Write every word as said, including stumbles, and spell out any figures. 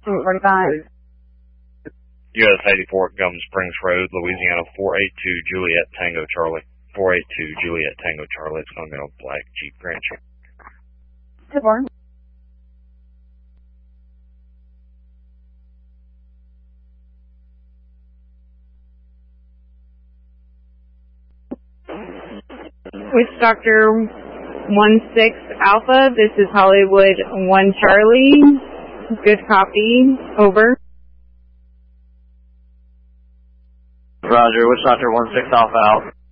forty-five. U S eighty-four, Gum Springs Road, Louisiana, four eight two Juliet Tango Charlie. four eight two Juliet Tango Charlie. It's going to be a black Jeep Grand Cherokee. Good morning. With Doctor one six Alpha, this is Hollywood one Charlie. Good copy. Over. Roger, what's Doctor one six Alpha out?